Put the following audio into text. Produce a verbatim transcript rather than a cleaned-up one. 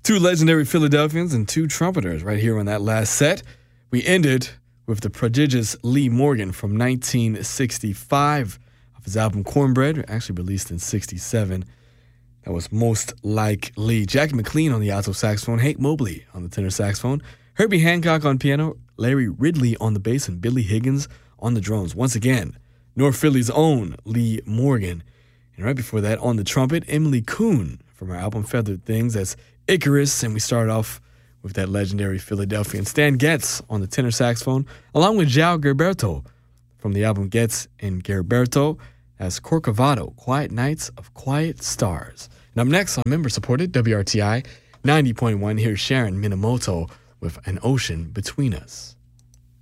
Two legendary Philadelphians and two trumpeters right here on that last set. We ended with the prodigious Lee Morgan from nineteen sixty-five of his album Cornbread, actually released in sixty-seven. That was Most Like Lee. Jackie McLean on the alto saxophone, Hank Mobley on the tenor saxophone, Herbie Hancock on piano, Larry Ridley on the bass, and Billy Higgins on the drums. Once again, North Philly's own Lee Morgan. And right before that, on the trumpet, Emily Kuhn from her album Feathered Things. That's Icarus. And we started off with that legendary Philadelphian Stan Getz on the tenor saxophone, along with João Gilberto from the album Getz and Gilberto. As Corcovado, Quiet Nights of Quiet Stars. And up next on member-supported W R T I ninety point one, here's Sharon Minamoto with An Ocean Between Us.